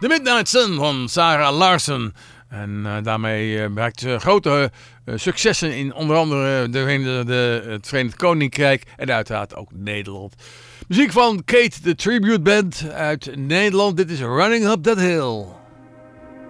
The Midnight Sun van Sarah Larsson. En daarmee bereikt ze grote successen in onder andere het Verenigd Koninkrijk en uiteraard ook Nederland. Muziek van Kate, the Tribute Band uit Nederland. Dit is Running Up That Hill.